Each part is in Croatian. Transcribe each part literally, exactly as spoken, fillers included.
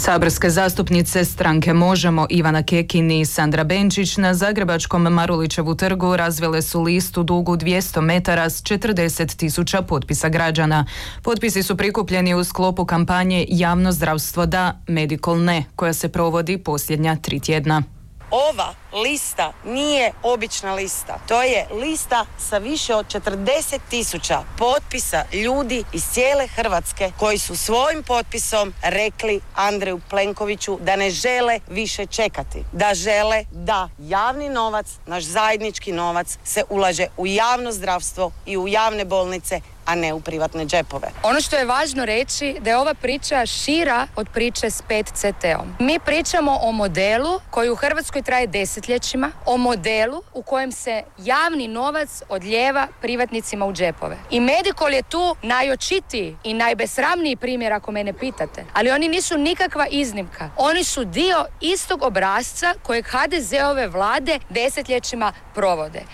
Saborske zastupnice stranke Možemo Ivana Kekin i Sandra Benčić na zagrebačkom Marulićevu trgu razvile su listu dugu dvjesto metara s četrdeset tisuća potpisa građana. Potpisi su prikupljeni u sklopu kampanje Javno zdravstvo da, Medical ne, koja se provodi posljednja tri tjedna. Ova lista nije obična lista. To je lista sa više od četrdeset tisuća potpisa ljudi iz cijele Hrvatske koji su svojim potpisom rekli Andreju Plenkoviću da ne žele više čekati. Da žele da javni novac, naš zajednički novac, se ulaže u javno zdravstvo i u javne bolnice, a ne u privatne džepove. Ono što je važno reći da je ova priča šira od priče s pet C T-om. Mi pričamo o modelu koji u Hrvatskoj traje desetljećima, o modelu u kojem se javni novac odlijeva privatnicima u džepove. I Medical je tu najočitiji i najbesramniji primjer ako mene pitate. Ali oni nisu nikakva iznimka. Oni su dio istog obrasca kojeg ha de ze-ove vlade desetljećima provode.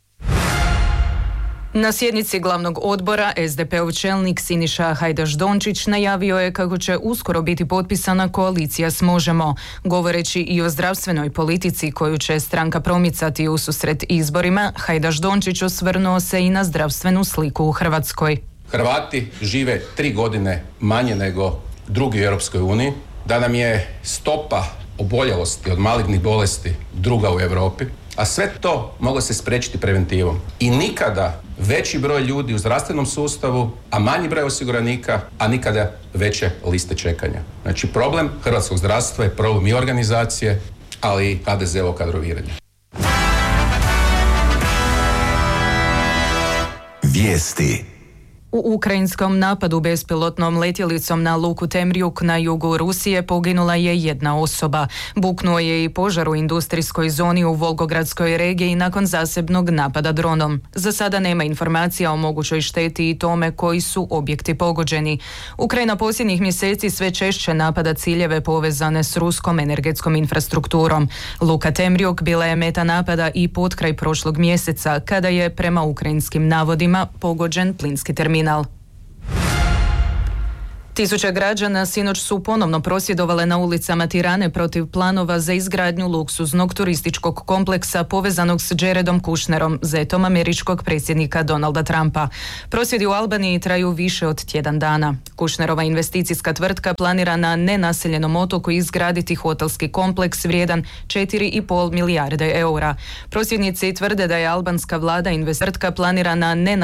Na sjednici glavnog odbora es de pe-ov čelnik Siniša Hajdaš-Dončić najavio je kako će uskoro biti potpisana koalicija s Možemo, govoreći i o zdravstvenoj politici koju će stranka promicati u susret izborima. Hajdaš-Dončić osvrnuo se i na zdravstvenu sliku u Hrvatskoj. Hrvati žive tri godine manje nego drugi u Europskoj uniji, da nam je stopa oboljelosti od malignih bolesti druga u Europi, a sve to moglo se spriječiti preventivom. I nikada veći broj ljudi u zdravstvenom sustavu, a manji broj osiguranika, a nikada veće liste čekanja. Znači, problem hrvatskog zdravstva je problem i organizacije, ali i ha de ze-ovo kadroviranje. Vijesti. U ukrajinskom napadu bespilotnom letjelicom na luku Temrjuk na jugu Rusije poginula je jedna osoba. Buknuo je i požar u industrijskoj zoni u Volgogradskoj regiji nakon zasebnog napada dronom. Za sada nema informacija o mogućoj šteti i tome koji su objekti pogođeni. Ukrajina posljednjih mjeseci sve češće napada ciljeve povezane s ruskom energetskom infrastrukturom. Luka Temrjuk bila je meta napada i potkraj prošlog mjeseca, kada je prema ukrajinskim navodima pogođen plinski terminal. Tisuće građana sinoć su ponovno prosvjedovale na ulicama Tirane protiv planova za izgradnju luksuznog turističkog kompleksa povezanog s Jaredom Kushnerom, zetom američkog predsjednika Donalda Trumpa. Prosvjedi u Albaniji traju više od tjedan dana. Kushnerova investicijska tvrtka planira na nenaseljenom otoku izgraditi hotelski kompleks vrijedan četiri i pol milijarde eura. Prosvjednici tvrde da je albanska vlada investicijska tvrtka planira na nenaseljenom